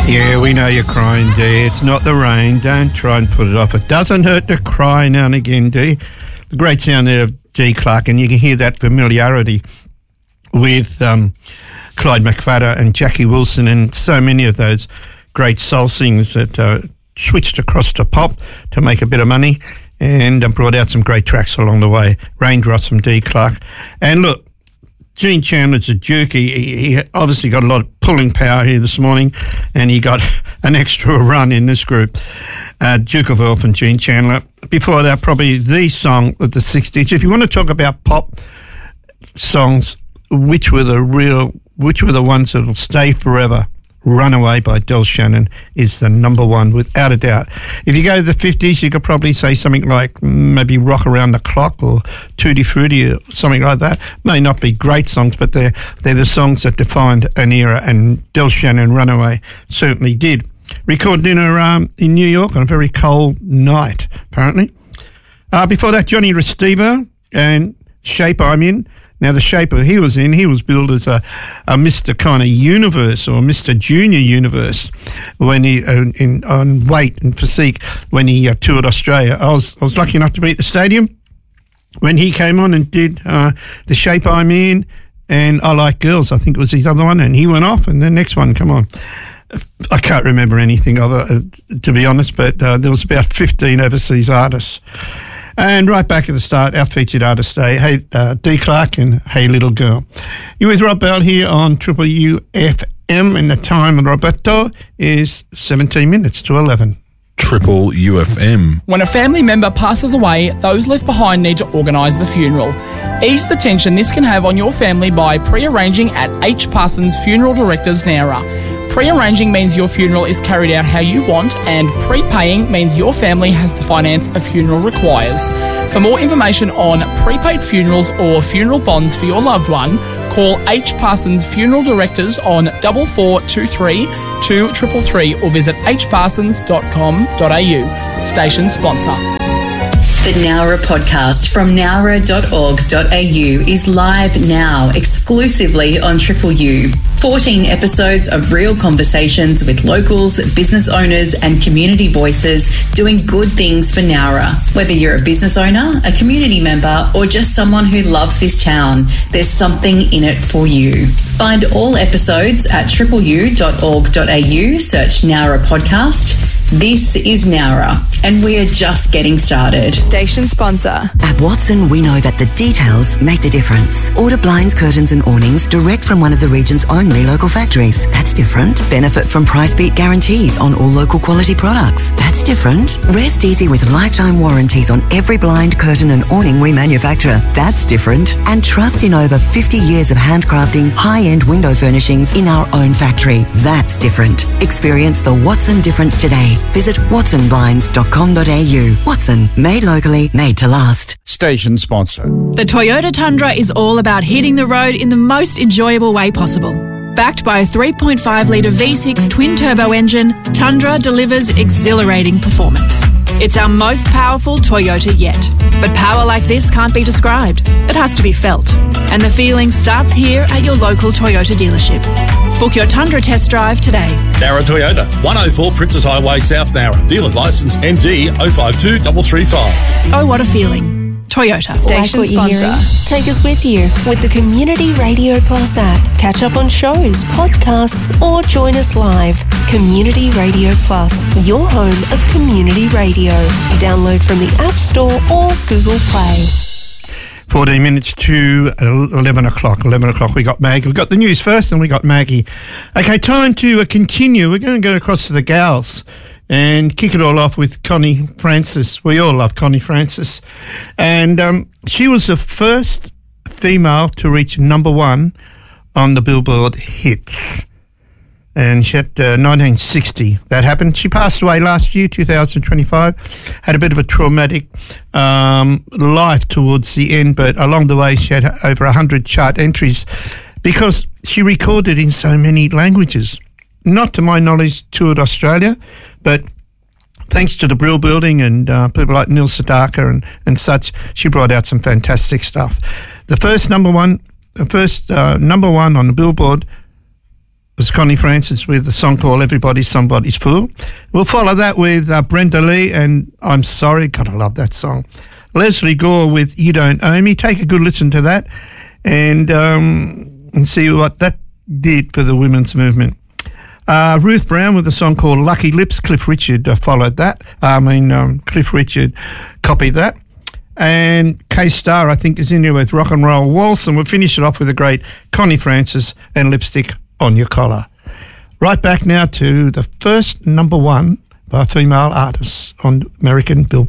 Yeah, we know you're crying, Dee. It's not the rain. Don't try and put it off. It doesn't hurt to cry now and again, Dee. The great sound there of Dee Clark, and you can hear that familiarity with Clyde McPhatter and Jackie Wilson and so many of those great soul singers that switched across to pop to make a bit of money and brought out some great tracks along the way. Raindrops from Dee Clark. And look, Gene Chandler's a Duke. He obviously got a lot of pulling power here this morning, and he got an extra run in this group. Duke of Earl and Gene Chandler. Before that, probably the song of the 60s. If you want to talk about pop songs, which were the ones that'll stay forever, Runaway by Del Shannon is the number one, without a doubt. If you go to the 50s, you could probably say something like maybe Rock Around the Clock or Tutti Frutti or something like that. May not be great songs, but they're the songs that defined an era, and Del Shannon, Runaway, certainly did. Recorded in New York on a very cold night, apparently. Before that, Johnny Restivo and Shape I'm In. Now, the shape he was billed as a Mr. kind of Universe or Mr. Junior Universe when he on weight and physique when he toured Australia. I was lucky enough to be at the stadium when he came on and did The Shape I'm In and I Like Girls. I think it was his other one, and he went off, and the next one, come on. I can't remember anything of it, to be honest, but there was about 15 overseas artists. And right back at the start, our featured artist today, hey, Dee Clark and Hey Little Girl. You're with Rob Bell here on Triple UFM, and the time on Roberto is 17 minutes to 11. Triple UFM. When a family member passes away, those left behind need to organise the funeral. Ease the tension this can have on your family by pre-arranging at H. Parsons Funeral Directors, Nowra. Pre-arranging means your funeral is carried out how you want, and prepaying means your family has the finance a funeral requires. For more information on prepaid funerals or funeral bonds for your loved one, call H. Parsons Funeral Directors on 4423 2333 or visit hparsons.com.au. Station sponsor. The Nowra podcast from nowra.org.au is live now exclusively on Triple U. 14 episodes of real conversations with locals, business owners and community voices doing good things for Nowra. Whether you're a business owner, a community member or just someone who loves this town, there's something in it for you. Find all episodes at tripleu.org.au, search Nowra podcast. This is Nowra, and we're just getting started. Station sponsor. At Watson, we know that the details make the difference. Order blinds, curtains and awnings direct from one of the region's only local factories. That's different. Benefit from price beat guarantees on all local quality products. That's different. Rest easy with lifetime warranties on every blind, curtain and awning we manufacture. That's different. And trust in over 50 years of handcrafting high-end window furnishings in our own factory. That's different. Experience the Watson difference today. Visit watsonblinds.com.au. Watson, made locally, made to last. Station sponsor. The Toyota Tundra is all about hitting the road in the most enjoyable way possible. Backed by a 3.5-litre V6 twin-turbo engine, Tundra delivers exhilarating performance. It's our most powerful Toyota yet. But power like this can't be described. It has to be felt. And the feeling starts here at your local Toyota dealership. Book your Tundra test drive today. Nowra Toyota, 104 Princess Highway, South Nowra. Dealer licence MD 052335. Oh, what a feeling. Toyota. Station sponsor. Take us with you with the Community Radio Plus app. Catch up on shows, podcasts, or join us live. Community Radio Plus, your home of community radio. Download from the App Store or Google Play. 14 minutes to 11 o'clock. 11 o'clock, we got Maggie. We got the news first, and we got Maggie. Okay, time to continue. We're going to go across to the gals and kick it all off with Connie Francis. We all love Connie Francis. And she was the first female to reach number one on the Billboard hits. And she had 1960 that happened. She passed away last year, 2025. Had a bit of a traumatic life towards the end, but along the way she had over 100 chart entries because she recorded in so many languages. Not to my knowledge toured Australia, but thanks to the Brill Building and people like Neil Sedaka and such, she brought out some fantastic stuff. The first number one on the Billboard was Connie Francis with a song called Everybody's Somebody's Fool. We'll follow that with Brenda Lee and I'm Sorry. God, I love that song. Leslie Gore with You Don't Owe Me. Take a good listen to that and see what that did for the women's movement. Ruth Brown with a song called Lucky Lips. Cliff Richard followed that. Cliff Richard copied that. And K-Star, I think, is in here with Rock and Roll Waltz. And we'll finish it off with the great Connie Francis and Lipstick on Your Collar. Right back now to the first number one by a female artist on American Billboard.